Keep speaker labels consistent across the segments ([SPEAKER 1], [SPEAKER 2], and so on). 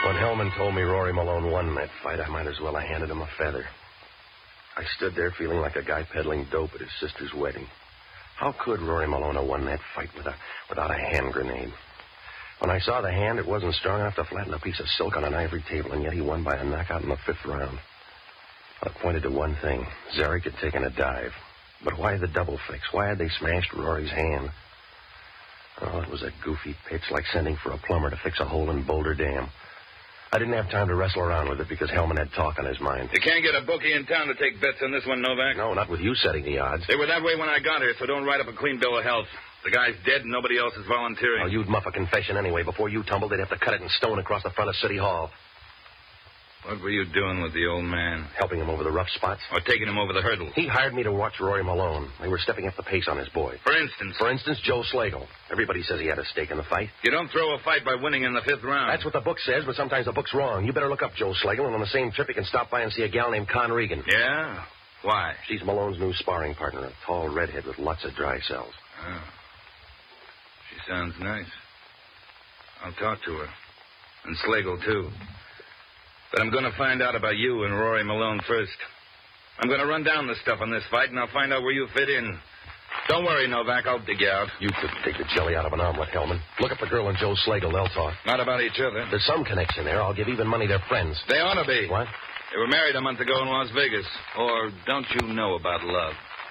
[SPEAKER 1] When Hellman told me Rory Malone won that fight, I might as well have handed him a feather. I stood there feeling like a guy peddling dope at his sister's wedding. How could Rory Malone have won that fight without a hand grenade? When I saw the hand, it wasn't strong enough to flatten a piece of silk on an ivory table, and yet he won by a knockout in the 5th round. I pointed to one thing. Zarek had taken a dive. But why the double fix? Why had they smashed Rory's hand? Oh, it was a goofy pitch, like sending for a plumber to fix a hole in Boulder Dam. I didn't have time to wrestle around with it because Hellman had talk on his mind.
[SPEAKER 2] You can't get a bookie in town to take bets on this one, Novak.
[SPEAKER 1] No, not with you setting the odds.
[SPEAKER 2] They were that way when I got here, so don't write up a clean bill of health. The guy's dead and nobody else is volunteering.
[SPEAKER 1] Oh, you'd muff a confession anyway. Before you tumbled, they'd have to cut it in stone across the front of City Hall.
[SPEAKER 2] What were you doing with the old man?
[SPEAKER 1] Helping him over the rough spots.
[SPEAKER 2] Or taking him over the hurdle?
[SPEAKER 1] He hired me to watch Rory Malone. They were stepping up the pace on his boy.
[SPEAKER 2] For instance,
[SPEAKER 1] Joe Slagle. Everybody says he had a stake in the fight.
[SPEAKER 2] You don't throw a fight by winning in the 5th round.
[SPEAKER 1] That's what the book says, but sometimes the book's wrong. You better look up Joe Slagle, and on the same trip you can stop by and see a gal named Con Regan.
[SPEAKER 2] Yeah? Why?
[SPEAKER 1] She's Malone's new sparring partner, a tall redhead with lots of dry cells.
[SPEAKER 2] Oh. She sounds nice. I'll talk to her. And Slagle, too. But I'm going to find out about you and Rory Malone first. I'm going to run down the stuff on this fight, and I'll find out where you fit in. Don't worry, Novak. I'll dig you out.
[SPEAKER 1] You could take the jelly out of an omelet, Hellman. Look up the girl and Joe Slagle. They'll talk.
[SPEAKER 2] Not about each other.
[SPEAKER 1] There's some connection there. I'll give even money they're friends.
[SPEAKER 2] They ought to be.
[SPEAKER 1] What?
[SPEAKER 2] They were married a month ago in Las Vegas. Or don't you know about love?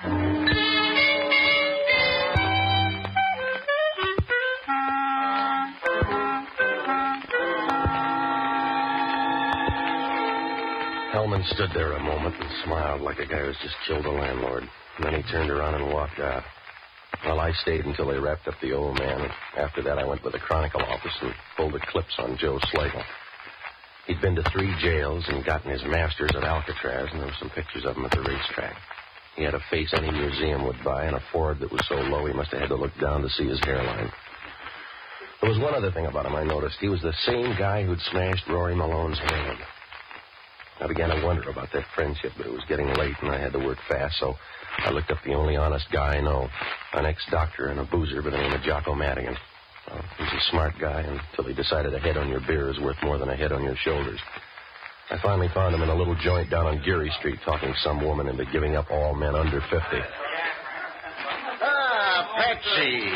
[SPEAKER 1] Hellman stood there a moment and smiled like a guy who's just killed a landlord. And then he turned around and walked out. Well, I stayed until they wrapped up the old man. And after that, I went to the Chronicle office and pulled the clips on Joe Slagle. He'd been to 3 jails and gotten his master's at Alcatraz, and there were some pictures of him at the racetrack. He had a face any museum would buy and a forehead that was so low he must have had to look down to see his hairline. There was one other thing about him I noticed. He was the same guy who'd smashed Rory Malone's hand. I began to wonder about that friendship, but it was getting late and I had to work fast, so I looked up the only honest guy I know, an ex-doctor and a boozer by the name of Jocko Madigan. Well, he's a smart guy until he decided a head on your beer is worth more than a head on your shoulders. I finally found him in a little joint down on Geary Street talking some woman into giving up all men under 50.
[SPEAKER 3] Patsy.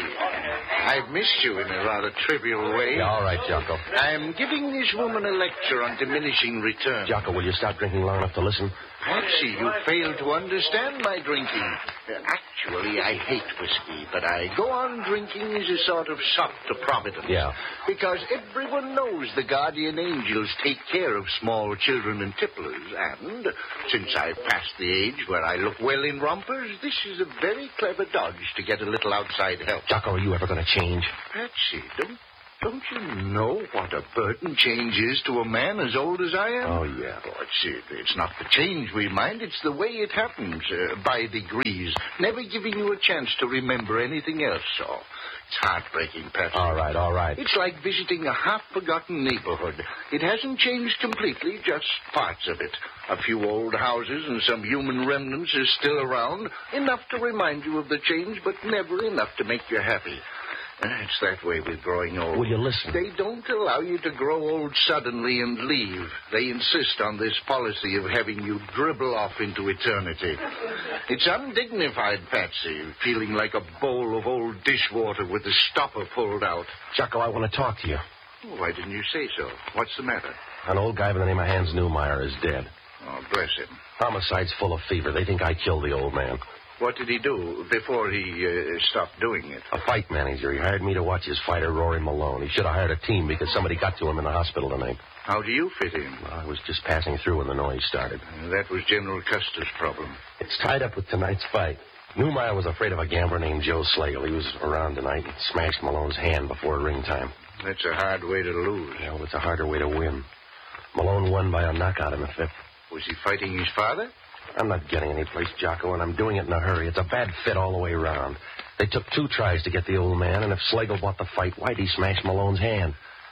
[SPEAKER 3] I've missed you in a rather trivial way.
[SPEAKER 1] Yeah, all right, Jocko.
[SPEAKER 3] I'm giving this woman a lecture on diminishing returns.
[SPEAKER 1] Jocko, will you stop drinking long enough to listen?
[SPEAKER 3] Patsy, you fail to understand my drinking. Actually, I hate whiskey, but I go on drinking as a sort of sop to Providence.
[SPEAKER 1] Yeah.
[SPEAKER 3] Because everyone knows the guardian angels take care of small children and tipplers, and since I've passed the age where I look well in rompers, this is a very clever dodge to get a little outside help.
[SPEAKER 1] Jocko, are you ever going to change?
[SPEAKER 3] Patsy, don't you know what a burden change is to a man as old as I am?
[SPEAKER 1] Oh, yeah.
[SPEAKER 3] Oh, it's not the change we mind. It's the way it happens, by degrees, never giving you a chance to remember anything else. Oh, it's heartbreaking, Patsy.
[SPEAKER 1] All right.
[SPEAKER 3] It's like visiting a half-forgotten neighborhood. It hasn't changed completely, just parts of it. A few old houses and some human remnants are still around, enough to remind you of the change, but never enough to make you happy. It's that way with growing old.
[SPEAKER 1] Will you listen?
[SPEAKER 3] They don't allow you to grow old suddenly and leave. They insist on this policy of having you dribble off into eternity. It's undignified, Patsy, feeling like a bowl of old dishwater with the stopper pulled out.
[SPEAKER 1] Jocko, I want to talk to you.
[SPEAKER 3] Why didn't you say so? What's the matter?
[SPEAKER 1] An old guy by the name of Hans Newmeyer is dead.
[SPEAKER 3] Oh, bless him.
[SPEAKER 1] Homicide's full of fever. They think I killed the old man.
[SPEAKER 3] What did he do before he stopped doing it?
[SPEAKER 1] A fight manager. He hired me to watch his fighter, Rory Malone. He should have hired a team because somebody got to him in the hospital tonight.
[SPEAKER 3] How do you fit in?
[SPEAKER 1] Well, I was just passing through when the noise started.
[SPEAKER 3] That was General Custer's problem.
[SPEAKER 1] It's tied up with tonight's fight. Newmeyer was afraid of a gambler named Joe Slagle. He was around tonight and smashed Malone's hand before ring time.
[SPEAKER 3] That's a hard way to lose.
[SPEAKER 1] Yeah, well, it's a harder way to win. Malone won by a knockout in the 5th.
[SPEAKER 3] Was he fighting his father?
[SPEAKER 1] I'm not getting any place, Jocko, and I'm doing it in a hurry. It's a bad fit all the way around. They took 2 tries to get the old man, and if Slagle bought the fight, why'd he smash Malone's hand?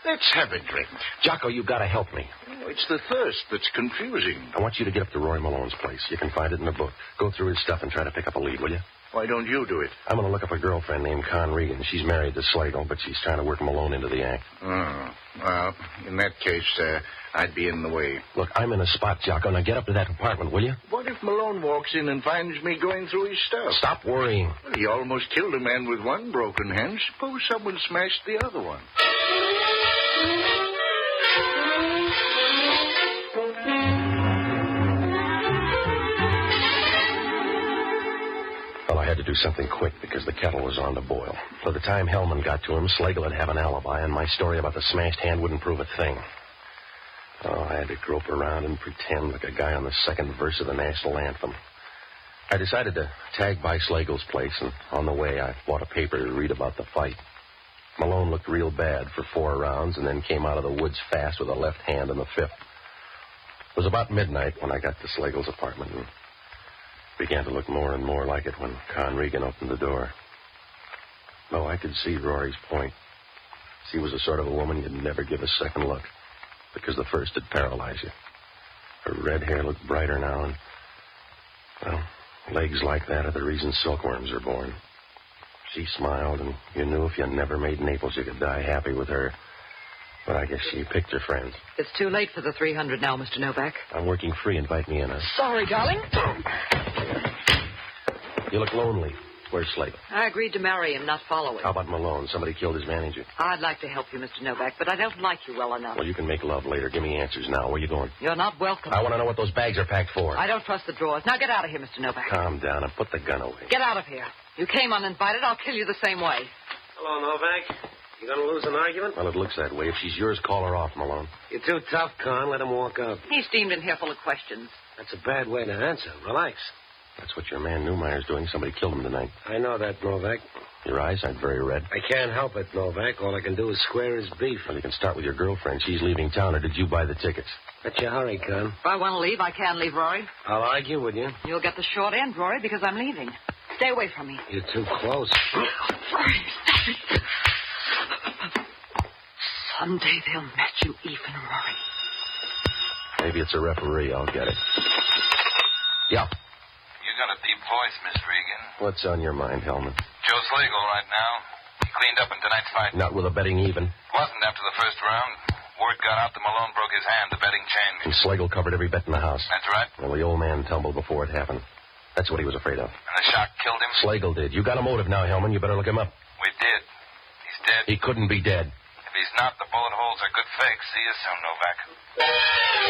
[SPEAKER 3] Let's have a drink.
[SPEAKER 1] Jocko, you got to help me.
[SPEAKER 3] Oh, it's the thirst that's confusing.
[SPEAKER 1] I want you to get up to Roy Malone's place. You can find it in the book. Go through his stuff and try to pick up a lead, will you?
[SPEAKER 3] Why don't you do it?
[SPEAKER 1] I'm going to look up a girlfriend named Con Regan. She's married to Slagle, but she's trying to work Malone into the act.
[SPEAKER 3] Oh, well, in that case, I'd be in the way.
[SPEAKER 1] Look, I'm in a spot, Jocko. Now get up to that apartment, will you?
[SPEAKER 3] What if Malone walks in and finds me going through his stuff?
[SPEAKER 1] Stop worrying.
[SPEAKER 3] Well, he almost killed a man with one broken hand. Suppose someone smashed the other one.
[SPEAKER 1] Well, I had to do something quick because the kettle was on to boil. By the time Hellman got to him, Slagle would have an alibi, and my story about the smashed hand wouldn't prove a thing. Oh, I had to grope around and pretend like a guy on the second verse of the national anthem. I decided to tag by Slagle's place, and on the way, I bought a paper to read about the fight. Malone looked real bad for 4 rounds and then came out of the woods fast with a left hand in the 5th. It was about midnight when I got to Slagle's apartment and began to look more and more like it when Con Regan opened the door. Oh, I could see Rory's point. She was the sort of a woman you'd never give a second look because the first would paralyze you. Her red hair looked brighter now, and, well, legs like that are the reason silkworms are born. She smiled, and you knew if you never made Naples, you could die happy with her. But I guess she picked her friends.
[SPEAKER 4] It's too late for the 300 now, Mr. Novak.
[SPEAKER 1] I'm working free. Invite me in.
[SPEAKER 4] Sorry, darling.
[SPEAKER 1] You look lonely. Where's Slagle?
[SPEAKER 4] I agreed to marry him, not follow him.
[SPEAKER 1] How about Malone? Somebody killed his manager.
[SPEAKER 4] I'd like to help you, Mr. Novak, but I don't like you well enough.
[SPEAKER 1] Well, you can make love later. Give me answers now. Where are you going?
[SPEAKER 4] You're not welcome.
[SPEAKER 1] I want to know what those bags are packed for.
[SPEAKER 4] I don't trust the drawers. Now get out of here, Mr. Novak.
[SPEAKER 1] Calm down and put the gun away.
[SPEAKER 4] Get out of here. You came uninvited. I'll kill you the same way.
[SPEAKER 5] Hello, Novak. You going to lose an argument?
[SPEAKER 1] Well, it looks that way. If she's yours, call her off, Malone.
[SPEAKER 5] You're too tough, Con. Let him walk out.
[SPEAKER 4] He steamed in here full of questions.
[SPEAKER 5] That's a bad way to answer. Relax.
[SPEAKER 1] That's what your man Newmeyer's doing. Somebody killed him tonight.
[SPEAKER 5] I know that, Novak.
[SPEAKER 1] Your eyes aren't very red.
[SPEAKER 5] I can't help it, Novak. All I can do is square his beef.
[SPEAKER 1] Well, you can start with your girlfriend. She's leaving town, or did you buy the tickets?
[SPEAKER 5] What's your hurry, Con?
[SPEAKER 4] If I want to leave, I can leave, Rory.
[SPEAKER 5] I'll argue with you.
[SPEAKER 4] You'll get the short end, Rory, because I'm leaving. Stay away from me.
[SPEAKER 5] You're too close.
[SPEAKER 4] Rory, stop it. Someday they'll match you even, Rory.
[SPEAKER 1] Maybe it's a referee. I'll get it. Yeah.
[SPEAKER 2] You got a deep voice, Miss Regan.
[SPEAKER 1] What's on your mind, Hellman?
[SPEAKER 2] Joe Slagle right now. He cleaned up in tonight's fight.
[SPEAKER 1] Not with a betting even.
[SPEAKER 2] Wasn't after the first round. Word got out that Malone broke his hand. The betting changed.
[SPEAKER 1] And Slagle covered every bet in the house.
[SPEAKER 2] That's right.
[SPEAKER 1] Well, the old man tumbled before it happened. That's what he was afraid of.
[SPEAKER 2] And the shock killed him?
[SPEAKER 1] Slagle did. You got a motive now, Hellman. You better look him up.
[SPEAKER 2] We did. He's dead.
[SPEAKER 1] He couldn't be dead.
[SPEAKER 2] If he's not, the bullet holes are good fakes. See you soon, Novak.